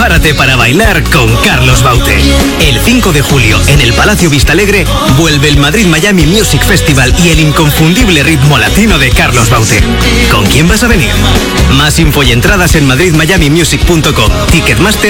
prepárate para bailar con Carlos Baute. El 5 de julio, en el Palacio Vistalegre, vuelve el Madrid Miami Music Festival y el inconfundible ritmo latino de Carlos Baute. ¿Con quién vas a venir? Más info y entradas en madridmiamimusic.com. Ticketmaster